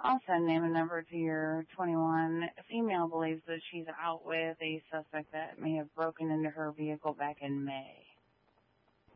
Also, name and number to your 21. A female believes that she's out with a suspect that may have broken into her vehicle back in May.